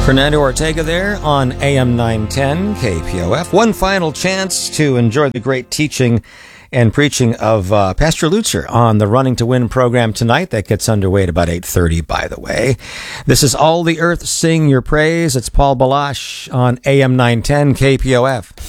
Fernando Ortega there on AM 910 KPOF. One final chance to enjoy the great teaching and preaching of Pastor Lutzer on the Running to Win program tonight. That gets underway at about 8:30, by the way. This is All the Earth Sing Your Praise. It's Paul Balash on AM 910 KPOF.